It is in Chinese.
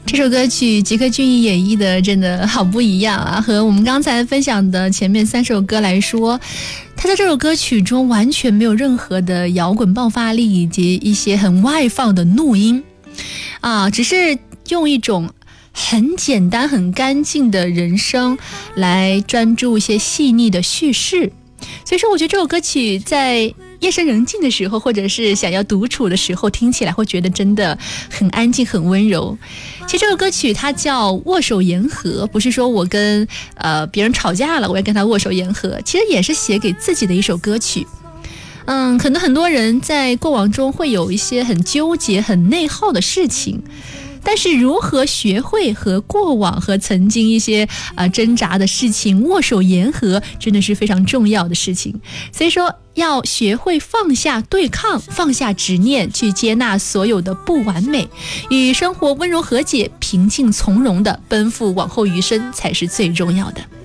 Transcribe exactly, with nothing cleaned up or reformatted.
这首歌曲吉克隽逸演绎的真的好不一样啊，和我们刚才分享的前面三首歌来说，他在这首歌曲中完全没有任何的摇滚爆发力以及一些很外放的怒音啊，只是用一种很简单很干净的人声来专注一些细腻的叙事。所以说我觉得这首歌曲在夜深人静的时候，或者是想要独处的时候，听起来会觉得真的很安静很温柔。其实这首歌曲它叫握手言和，不是说我跟呃别人吵架了我要跟他握手言和，其实也是写给自己的一首歌曲。嗯，可能很多人在过往中会有一些很纠结很内耗的事情，但是如何学会和过往和曾经一些啊、呃、挣扎的事情握手言和，真的是非常重要的事情。所以说要学会放下对抗，放下执念，去接纳所有的不完美，与生活温柔和解，平静从容的奔赴往后余生才是最重要的。